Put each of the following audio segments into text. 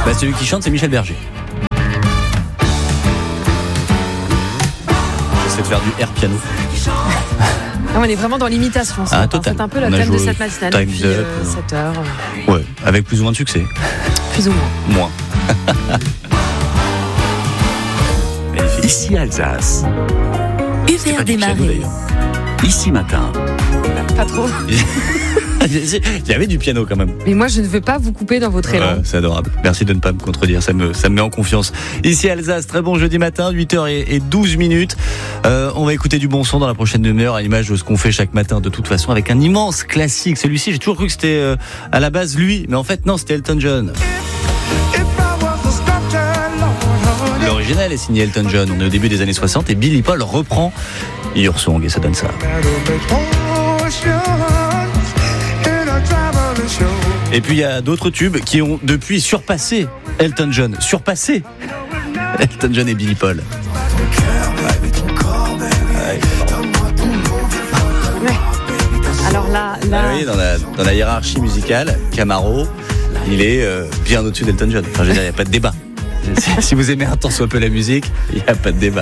Celui qui chante, c'est Michel Berger. J'essaie de faire du air piano. On est vraiment dans l'imitation. Total. C'est un peu le thème de cette matinale. Time's Up. 7h. Ouais, avec plus ou moins de succès. Plus ou moins. Moins. Ici Alsace. Hubert Desmarais. Ici Matin. Pas trop. Il y avait du piano quand même. Mais moi, je ne veux pas vous couper dans votre élan. C'est adorable. Merci de ne pas me contredire, ça me met en confiance. Ici Alsace, très bon jeudi matin, 8h12. On va écouter du bon son dans la prochaine demi-heure, à l'image de ce qu'on fait chaque matin de toute façon, avec un immense classique. Celui-ci, j'ai toujours cru que c'était à la base lui, mais en fait non, c'était Elton John. L'original est signé Elton John. On est au début des années 60 et Billy Paul reprend Your Song et ça donne ça. Et puis il y a d'autres tubes qui ont depuis surpassé Elton John. Elton John et Billy Paul. Alors là... Oui, dans la hiérarchie musicale, Camaro, il est bien au-dessus d'Elton John. Enfin, je veux dire, il n'y a pas de débat. Si vous aimez un tant soit peu la musique, il n'y a pas de débat.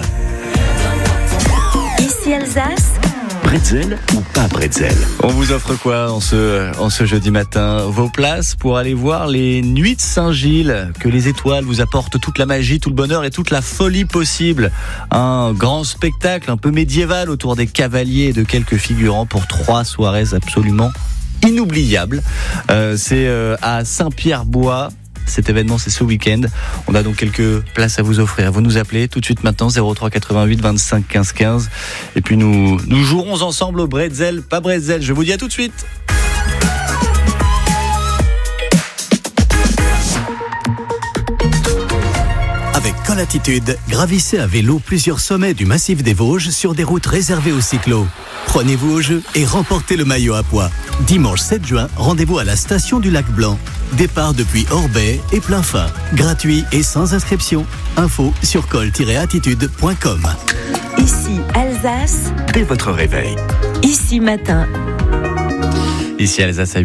Ici Alsace. Bretzel ou pas bretzel? On vous offre quoi en ce jeudi matin? Vos places pour aller voir les Nuits de Saint-Gilles. Que les étoiles vous apportent toute la magie, tout le bonheur et toute la folie possible. Un grand spectacle un peu médiéval autour des cavaliers et de quelques figurants pour 3 soirées absolument inoubliables. C'est à Saint-Pierre-Bois. Cet événement, c'est ce week-end. On a donc quelques places à vous offrir. Vous nous appelez tout de suite maintenant, 03 88 25 15 15. Et puis nous jouerons ensemble au bretzel, pas bretzel. Je vous dis à tout de suite. Avec Colatitude, gravissez à vélo plusieurs sommets du massif des Vosges sur des routes réservées aux cyclos. Prenez-vous au jeu et remportez le maillot à pois. Dimanche 7 juin, rendez-vous à la station du Lac Blanc. Départ depuis Orbey et plein fin. Gratuit et sans inscription. Info sur col-attitude.com. Ici Alsace. Dès votre réveil. Ici Matin. Ici Alsace à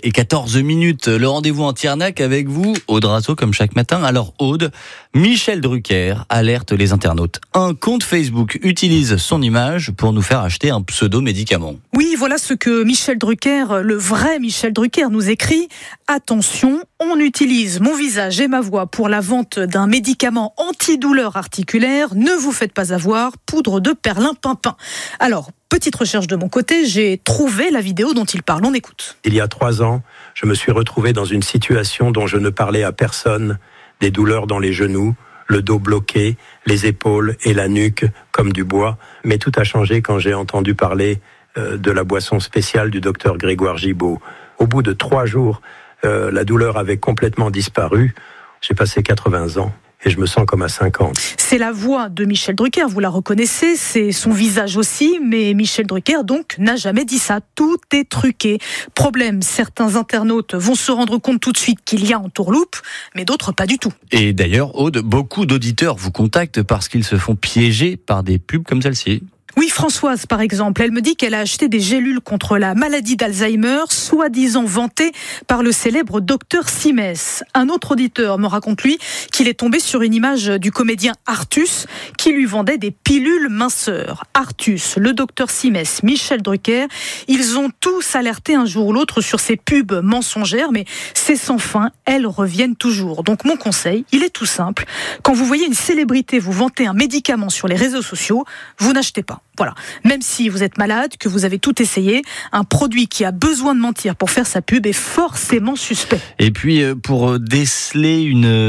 8h14. Le rendez-vous en Tiernac avec vous, Aude Rasso, comme chaque matin. Alors Aude, Michel Drucker alerte les internautes. Un compte Facebook utilise son image pour nous faire acheter un pseudo-médicament. Oui, voilà ce que Michel Drucker, le vrai Michel Drucker, nous écrit. Attention, on utilise mon visage et ma voix pour la vente d'un médicament antidouleur articulaire. Ne vous faites pas avoir, poudre de perlimpinpin. Alors, petite recherche de mon côté, j'ai trouvé la vidéo dont il parle. On écoute. Il y a 3 ans, je me suis retrouvé dans une situation dont je ne parlais à personne. Des douleurs dans les genoux, le dos bloqué, les épaules et la nuque comme du bois. Mais tout a changé quand j'ai entendu parler de la boisson spéciale du docteur Grégoire Gibault. Au bout de 3 jours, la douleur avait complètement disparu. J'ai passé 80 ans. Et je me sens comme à 50. C'est la voix de Michel Drucker, vous la reconnaissez, c'est son visage aussi, mais Michel Drucker donc n'a jamais dit ça, tout est truqué. Problème, certains internautes vont se rendre compte tout de suite qu'il y a entourloupe, mais d'autres pas du tout. Et d'ailleurs, Aude, beaucoup d'auditeurs vous contactent parce qu'ils se font piéger par des pubs comme celle-ci. Oui, Françoise, par exemple, elle me dit qu'elle a acheté des gélules contre la maladie d'Alzheimer, soi-disant vantées par le célèbre docteur Simès. Un autre auditeur me raconte, lui, qu'il est tombé sur une image du comédien Artus qui lui vendait des pilules minceurs. Artus, le docteur Simès, Michel Drucker, ils ont tous alerté un jour ou l'autre sur ces pubs mensongères, mais c'est sans fin, elles reviennent toujours. Donc mon conseil, il est tout simple. Quand vous voyez une célébrité vous vanter un médicament sur les réseaux sociaux, vous n'achetez pas. Voilà. Même si vous êtes malade, que vous avez tout essayé, un produit qui a besoin de mentir pour faire sa pub est forcément suspect. Et puis, pour déceler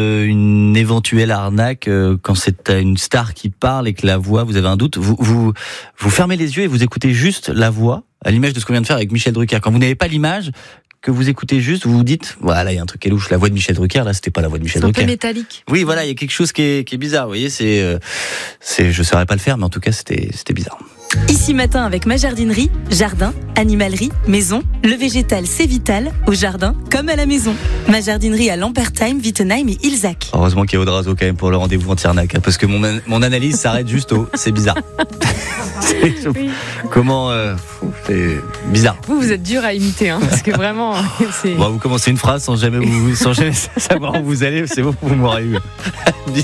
une éventuelle arnaque, quand c'est une star qui parle et que la voix, vous avez un doute, vous fermez les yeux et vous écoutez juste la voix, à l'image de ce qu'on vient de faire avec Michel Drucker. Quand vous n'avez pas l'image, que vous écoutez juste, vous vous dites, voilà, il y a un truc qui est louche. La voix de Michel Drucker, là, c'était pas la voix de Michel Drucker. C'est un peu métallique. Oui, voilà, il y a quelque chose qui est bizarre. Vous voyez, je saurais pas le faire, mais en tout cas, c'était bizarre. Ici Matin avec ma jardinerie, jardin, animalerie, maison. Le végétal c'est vital, au jardin comme à la maison. Ma jardinerie à Lampertheim, Wittenheim et Ilzac. Heureusement qu'il y a Audrazo quand même pour le rendez-vous anti-arnaque, parce que mon analyse s'arrête juste au c'est bizarre. Oui. Comment c'est bizarre. Vous êtes dur à imiter, parce que vraiment, c'est... Bon, vous commencez une phrase sans jamais savoir où vous allez, c'est bon, vous m'aurez eu.